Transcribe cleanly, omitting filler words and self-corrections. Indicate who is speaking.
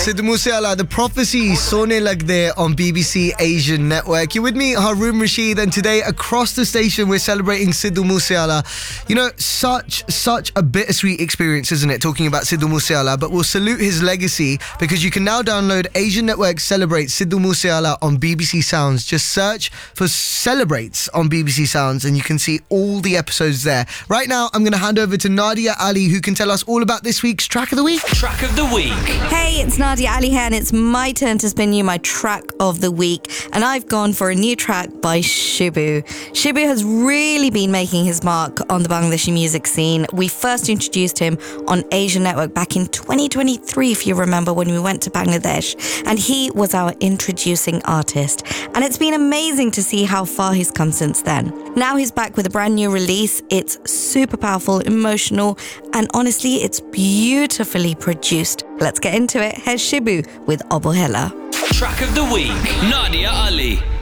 Speaker 1: Sidhu Moosewaala, The Prophecy, Sone Lagde on BBC Asian Network. You're with me, Haroon Rashid, and today across the station we're celebrating Sidhu Moosewaala. You know, such a bittersweet experience, isn't it, talking about Sidhu Moosewaala, but we'll salute his legacy because you can now download Asian Network Celebrate Sidhu Moosewaala on BBC Sounds. Just search for Celebrates on BBC Sounds and you can see all the episodes there. Right now, I'm going to hand over to Nadia Ali, who can tell us all about this week's Track of the Week.
Speaker 2: Track of the Week.
Speaker 3: Hey, it's Nadia Ali here, and it's my turn to spin you my Track of the Week. And I've gone for a new track by Shibu. Shibu has really been making his mark on the Bangladeshi music scene. We first introduced him on Asian Network back in 2023, if you remember, when we went to Bangladesh. And he was our introducing artist. And it's been amazing to see how far he's come since then. Now he's back with a brand new release. It's super powerful, emotional, and honestly, it's beautifully produced. Let's get into it. Here's Shibu with Obohela.
Speaker 2: Track of the Week. Nadia Ali.